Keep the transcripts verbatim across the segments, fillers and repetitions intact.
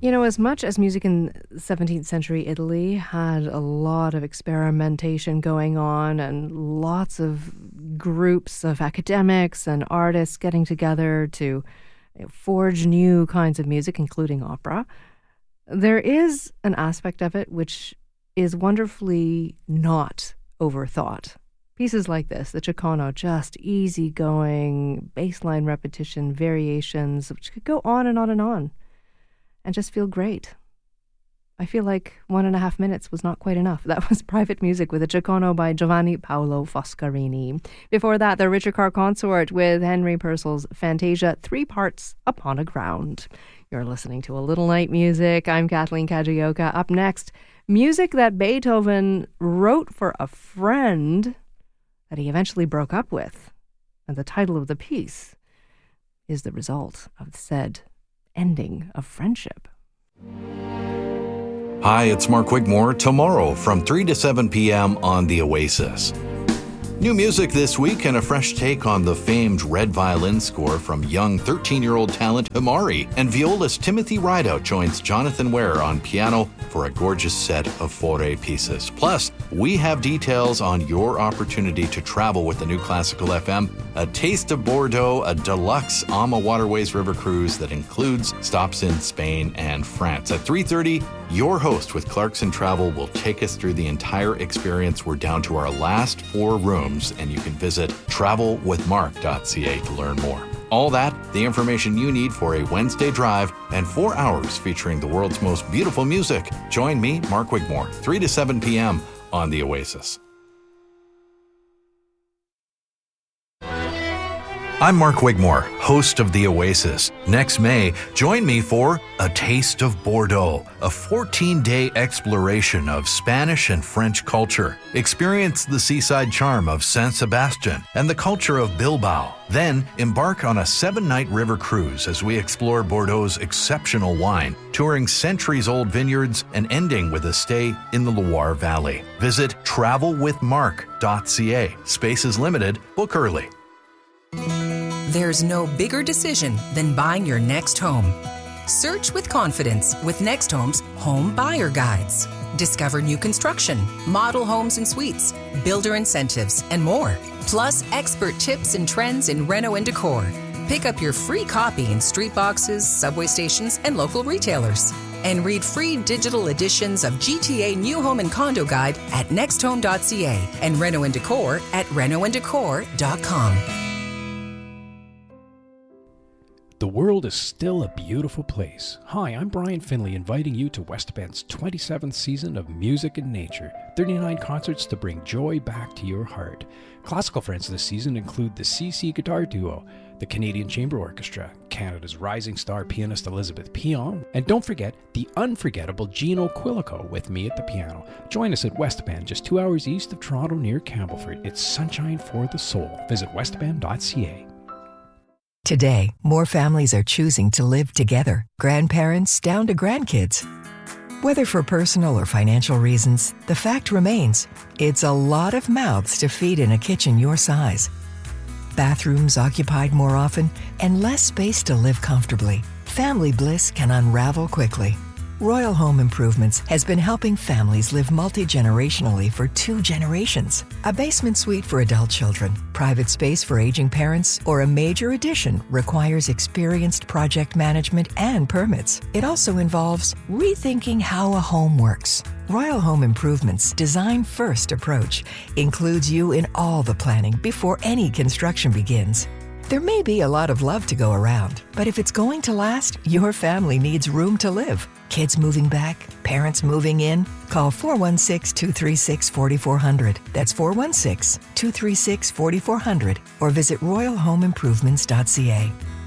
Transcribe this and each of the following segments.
You know, as much as music in seventeenth century Italy had a lot of experimentation going on and lots of groups of academics and artists getting together to forge new kinds of music, including opera, there is an aspect of it which is wonderfully not overthought. Pieces like this, the Cecono, just easygoing, baseline repetition, variations, which could go on and on and on. And just feel great. I feel like one and a half minutes was not quite enough. That was Private Music with a Cecono by Giovanni Paolo Foscarini. Before that, the Richard Carr Consort with Henry Purcell's Fantasia, three parts upon a ground. You're listening to A Little Night Music. I'm Kathleen Kajioka. Up next, music that Beethoven wrote for a friend that he eventually broke up with. And the title of the piece is the result of said ending of friendship. Hi, it's Mark Wigmore. Tomorrow from three to seven p.m. on The Oasis. New music this week and a fresh take on the famed Red Violin score from young thirteen-year-old talent Amari. And violist Timothy Rideout joins Jonathan Ware on piano for a gorgeous set of Fauré pieces. Plus, we have details on your opportunity to travel with the new Classical F M, a taste of Bordeaux, a deluxe Ama Waterways River cruise that includes stops in Spain and France. At three thirty, your host with Clarkson Travel will take us through the entire experience. We're down to our last four rooms, and you can visit travel with mark dot c a to learn more. All that, the information you need for a Wednesday drive and four hours featuring the world's most beautiful music. Join me, Mark Wigmore, three to seven p.m. on The Oasis. I'm Mark Wigmore, host of The Oasis. Next May, join me for A Taste of Bordeaux, a fourteen-day exploration of Spanish and French culture. Experience the seaside charm of San Sebastian and the culture of Bilbao. Then, embark on a seven-night river cruise as we explore Bordeaux's exceptional wine, touring centuries-old vineyards and ending with a stay in the Loire Valley. Visit travel with mark dot c a. Space is limited. Book early. There's no bigger decision than buying your next home. Search with confidence with Next Home's Home Buyer Guides. Discover new construction, model homes and suites, builder incentives, and more. Plus, expert tips and trends in reno and decor. Pick up your free copy in street boxes, subway stations, and local retailers. And read free digital editions of G T A New Home and Condo Guide at next home dot c a and Reno and Decor at reno and decor dot com. The world is still a beautiful place. Hi, I'm Brian Finley, inviting you to West Bend's twenty-seventh season of Music and Nature. thirty-nine concerts to bring joy back to your heart. Classical friends this season include the C C Guitar Duo, the Canadian Chamber Orchestra, Canada's rising star pianist Elizabeth Pion, and don't forget the unforgettable Gino Quilico with me at the piano. Join us at West Bend, just two hours east of Toronto near Campbellford. It's sunshine for the soul. Visit west bend dot c a. Today, more families are choosing to live together, grandparents down to grandkids. Whether for personal or financial reasons, the fact remains, it's a lot of mouths to feed in a kitchen your size. Bathrooms occupied more often, and less space to live comfortably. Family bliss can unravel quickly. Royal Home Improvements has been helping families live multi-generationally for two generations. A basement suite for adult children, private space for aging parents, or a major addition requires experienced project management and permits. It also involves rethinking how a home works. Royal Home Improvements' design-first approach includes you in all the planning before any construction begins. There may be a lot of love to go around, but if it's going to last, your family needs room to live. Kids moving back, parents moving in. Call four one six, two three six, four four zero zero. That's four one six, two three six, four four zero zero or visit royal home improvements dot c a.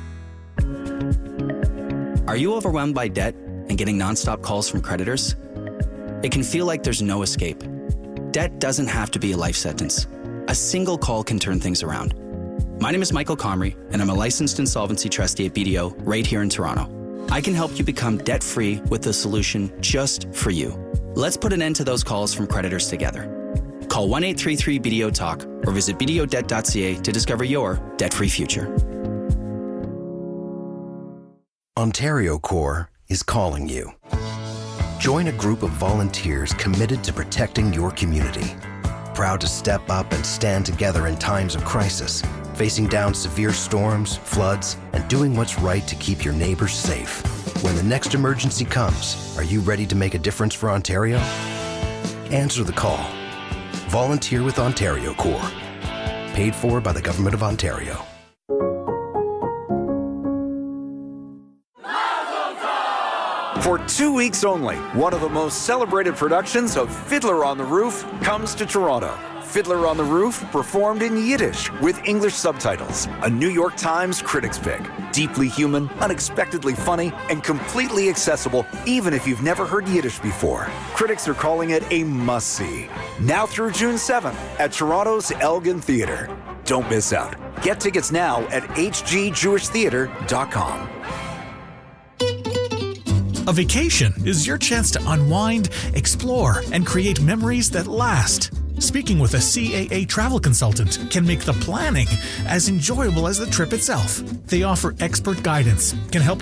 Are you overwhelmed by debt and getting nonstop calls from creditors? It can feel like there's no escape. Debt doesn't have to be a life sentence. A single call can turn things around. My name is Michael Comrie, and I'm a licensed insolvency trustee at B D O right here in Toronto. I can help you become debt-free with a solution just for you. Let's put an end to those calls from creditors together. Call one eight three three B D O Talk or visit b d o debt dot c a to discover your debt-free future. Ontario Core is calling you. Join a group of volunteers committed to protecting your community. Proud to step up and stand together in times of crisis, facing down severe storms, floods, and doing what's right to keep your neighbors safe. When the next emergency comes, are you ready to make a difference for Ontario? Answer the call. Volunteer with Ontario Corps. Paid for by the Government of Ontario. For two weeks only, one of the most celebrated productions of Fiddler on the Roof comes to Toronto. Fiddler on the Roof, performed in Yiddish with English subtitles. A New York Times critics pick. Deeply human, unexpectedly funny, and completely accessible even if you've never heard Yiddish before. Critics are calling it a must-see. Now through June seventh at Toronto's Elgin Theatre. Don't miss out. Get tickets now at h g jewish theatre dot com. A vacation is your chance to unwind, explore, and create memories that last. Speaking with a C A A travel consultant can make the planning as enjoyable as the trip itself. They offer expert guidance, can help